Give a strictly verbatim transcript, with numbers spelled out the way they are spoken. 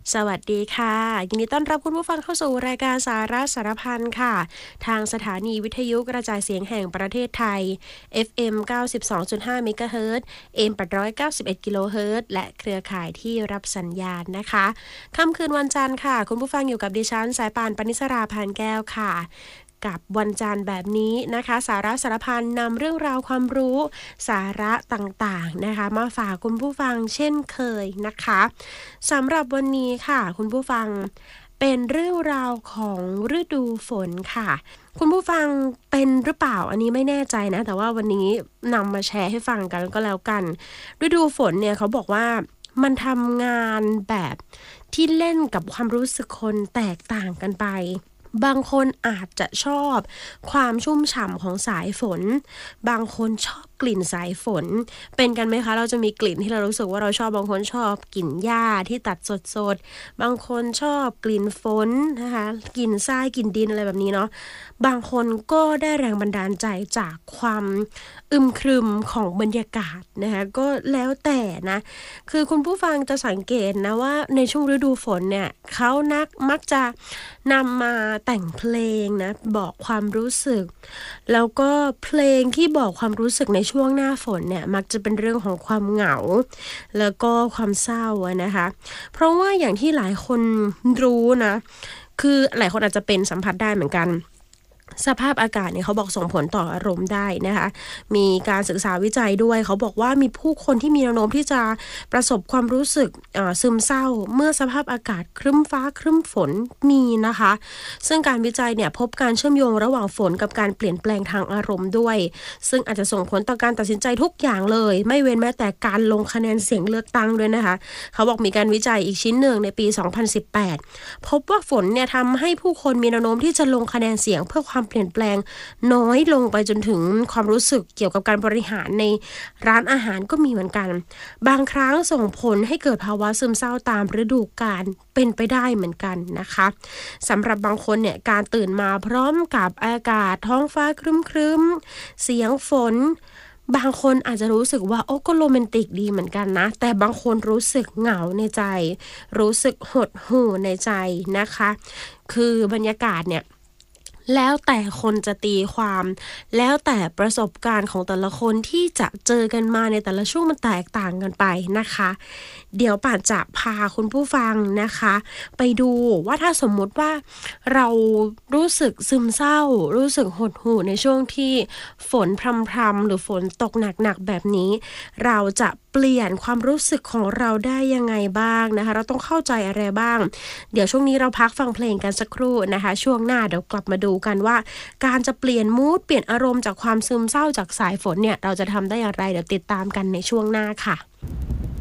สวัสดีค่ะยินดีต้อนรับคุณผู้ฟังเข้าสู่รายการสาระสารพันค่ะทางสถานีวิทยุกระจายเสียงแห่งประเทศไทย เอฟ เอ็ม เก้าสิบสองจุดห้า เมกะเฮิรตซ์ เอ เอ็ม แปดร้อยเก้าสิบเอ็ด กิโลเฮิรตซ์และเครือข่ายที่รับสัญญาณนะคะค่ำคืนวันจันทร์ค่ะคุณผู้ฟังอยู่กับดิฉันสายป่านปณิสราพานแก้วค่ะกับวันจันทร์แบบนี้นะคะสาระสารพันนำเรื่องราวความรู้สาระต่างๆนะคะมาฝากคุณผู้ฟังเช่นเคยนะคะสำหรับวันนี้ค่ะคุณผู้ฟังเป็นเรื่องราวของฤดูฝนค่ะคุณผู้ฟังเป็นหรือเปล่าอันนี้ไม่แน่ใจนะแต่ว่าวันนี้นำมาแชร์ให้ฟังกันก็แล้วกันฤดูฝนเนี่ยเขาบอกว่ามันทำงานแบบที่เล่นกับความรู้สึกคนแตกต่างกันไปบางคนอาจจะชอบความชุ่มฉ่ำของสายฝนบางคนชอบกลิ่นสายฝนเป็นกันไหมคะเราจะมีกลิ่นที่เรารู้สึกว่าเราชอบบางคนชอบกลิ่นหญ้าที่ตัดสดๆบางคนชอบกลิ่นฝนนะคะกลิ่นทรายกลิ่นดินอะไรแบบนี้เนาะบางคนก็ได้แรงบันดาลใจจากความอึมครึมของบรรยากาศนะคะก็แล้วแต่นะคือคุณผู้ฟังจะสังเกตนะว่าในช่วงฤดูฝนเนี่ยเขานักมักจะนำมาแต่งเพลงนะบอกความรู้สึกแล้วก็เพลงที่บอกความรู้สึกในช่วงหน้าฝนเนี่ยมักจะเป็นเรื่องของความเหงาแล้วก็ความเศร้าอะนะคะเพราะว่าอย่างที่หลายคนรู้นะคือหลายคนอาจจะเป็นสัมผัสได้เหมือนกันสภาพอากาศเนี่ยเขาบอกส่งผลต่ออารมณ์ได้นะคะมีการศึกษาวิจัยด้วยเขาบอกว่ามีผู้คนที่มีแนวโน้มที่จะประสบความรู้สึกซึมเศร้าเมื่อสภาพอากาศครึ้มฟ้าครึ้มฝนมีนะคะซึ่งการวิจัยเนี่ยพบการเชื่อมโยงระหว่างฝนกับการเปลี่ยนแปลงทางอารมณ์ด้วยซึ่งอาจจะส่งผลต่อการตัดสินใจทุกอย่างเลยไม่เว้นแม้แต่การลงคะแนนเสียงเลือกตั้งด้วยนะคะเขาบอกมีการวิจัยอีกชิ้นหนึ่งในปีสองพันสิบแปดพบว่าฝนเนี่ยทำให้ผู้คนมีแนวโน้มที่จะลงคะแนนเสียงเพื่อความเปลี่ยนแปลงน้อยลงไปจนถึงความรู้สึกเกี่ยวกับการบริหารในร้านอาหารก็มีเหมือนกันบางครั้งส่งผลให้เกิดภาวะซึมเศร้าตามฤดูกาลเป็นไปได้เหมือนกันนะคะสำหรับบางคนเนี่ยการตื่นมาพร้อมกับอากาศท้องฟ้าครึ้มๆเสียงฝนบางคนอาจจะรู้สึกว่าโอ้ก็โรแมนติกดีเหมือนกันนะแต่บางคนรู้สึกเหงาในใจรู้สึกหดหู่ในใจนะคะคือบรรยากาศเนี่ยแล้วแต่คนจะตีความแล้วแต่ประสบการณ์ของแต่ละคนที่จะเจอกันมาในแต่ละช่วงมันแตกต่างกันไปนะคะเดี๋ยวป่านจะพาคุณผู้ฟังนะคะไปดูว่าถ้าสมมุติว่าเรารู้สึกซึมเศร้ารู้สึกหดหู่ในช่วงที่ฝนพรำๆหรือฝนตกหนักๆแบบนี้เราจะเปลี่ยนความรู้สึกของเราได้ยังไงบ้างนะคะเราต้องเข้าใจอะไรบ้างเดี๋ยวช่วงนี้เราพักฟังเพลงกันสักครู่นะคะช่วงหน้าเดี๋ยวกลับมาดูกันว่าการจะเปลี่ยนมูดเปลี่ยนอารมณ์จากความซึมเศร้าจากสายฝนเนี่ยเราจะทำได้อย่างไรเดี๋ยวติดตามกันในช่วงหน้าค่ะ